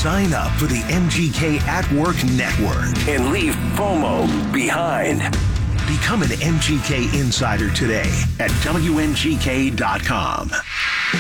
Sign up for the MGK at Work Network and leave FOMO behind. Become an MGK insider today at WMGK.com.